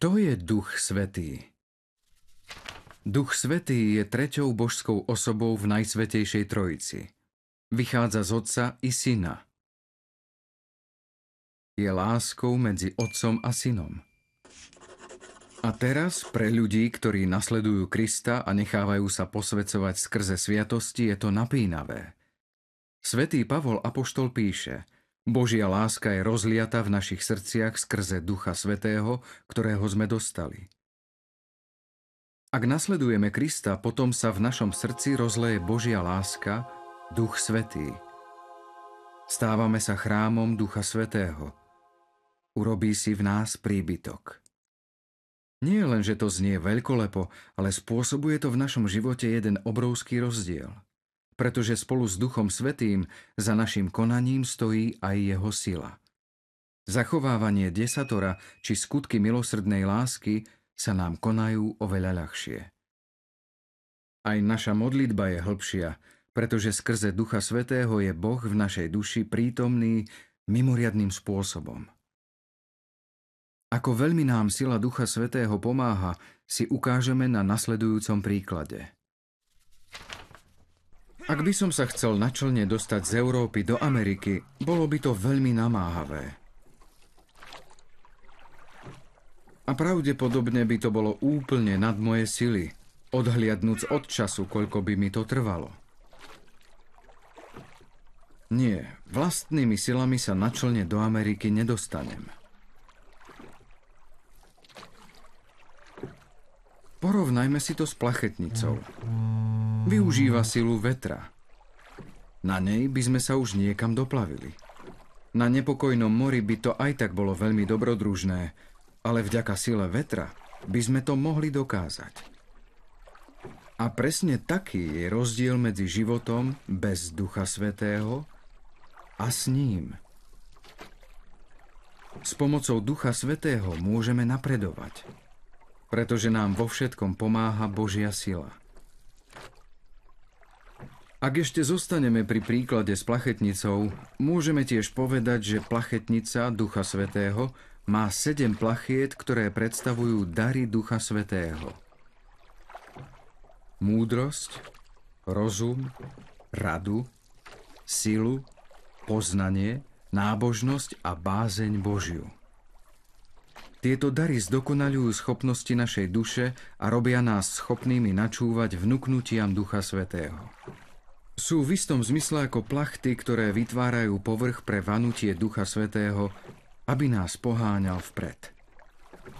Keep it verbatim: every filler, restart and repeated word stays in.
Kto je Duch Svätý? Duch Svätý je treťou božskou osobou v Najsvätejšej Trojici. Vychádza z Otca i Syna. Je láskou medzi Otcom a Synom. A teraz pre ľudí, ktorí nasledujú Krista a nechávajú sa posväcovať skrze sviatosti, je to napínavé. Svätý Pavol apoštol píše: Božia láska je rozliata v našich srdciach skrze Ducha Svätého, ktorého sme dostali. Ak nasledujeme Krista, potom sa v našom srdci rozleje Božia láska, Duch Svätý. Stávame sa chrámom Ducha Svätého. Urobí si v nás príbytok. Nie len, že to znie veľkolepo, ale spôsobuje to v našom živote jeden obrovský rozdiel. Pretože spolu s Duchom Svätým za našim konaním stojí aj jeho sila. Zachovávanie desatora či skutky milosrdnej lásky sa nám konajú oveľa ľahšie. Aj naša modlitba je hĺbšia, pretože skrze Ducha Svätého je Boh v našej duši prítomný mimoriadnym spôsobom. Ako veľmi nám sila Ducha Svätého pomáha, si ukážeme na nasledujúcom príklade. Ak by som sa chcel na člne dostať z Európy do Ameriky, bolo by to veľmi namáhavé. A pravdepodobne by to bolo úplne nad moje sily, odhliadnúc od času, koľko by mi to trvalo. Nie, vlastnými silami sa na člne do Ameriky nedostanem. Porovnajme si to s plachetnicou. Využíva silu vetra. Na nej by sme sa už niekam doplavili. Na nepokojnom mori by to aj tak bolo veľmi dobrodružné, ale vďaka sile vetra by sme to mohli dokázať. A presne taký je rozdiel medzi životom bez Ducha Svätého a s ním. S pomocou Ducha Svätého môžeme napredovať, pretože nám vo všetkom pomáha Božia sila. Ak ešte zostaneme pri príklade s plachetnicou, môžeme tiež povedať, že plachetnica Ducha Svätého má sedem plachiet, ktoré predstavujú dary Ducha Svätého. Múdrosť, rozum, radu, silu, poznanie, nábožnosť a bázeň Božiu. Tieto dary zdokonaľujú schopnosti našej duše a robia nás schopnými načúvať vnuknutiam Ducha Svätého. Sú v istom zmysle ako plachty, ktoré vytvárajú povrch pre vanutie Ducha Svätého, aby nás poháňal vpred.